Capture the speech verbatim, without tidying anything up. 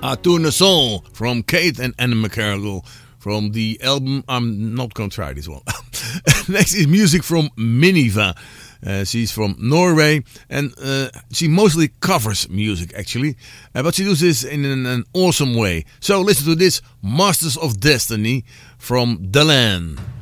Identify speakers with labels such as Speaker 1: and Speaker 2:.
Speaker 1: A Tournesol from Kate and Anna McCarroll from the album. I'm not going to try this one. Next is music from Miniva. Uh, she's from Norway and uh, she mostly covers music actually. Uh, but she does this in an, an awesome way. So listen to this, Masters of Destiny from Delenn.